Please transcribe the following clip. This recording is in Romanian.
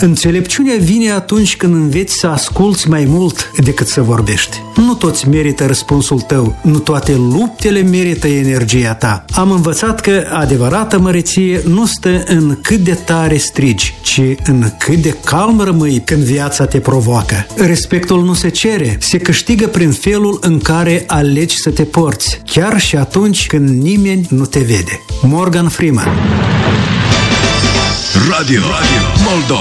Înțelepciunea vine atunci când înveți să asculți mai mult decât să vorbești. Nu toți merită răspunsul tău, nu toate luptele merită energia ta. Am învățat că adevărata măreție nu stă în cât de tare strigi, ci în cât de calm rămâi când viața te provoacă. Respectul nu se cere, se câștigă prin felul în care alegi să te porți, chiar și atunci când nimeni nu te vede. Morgan Freeman. Radio Moldova.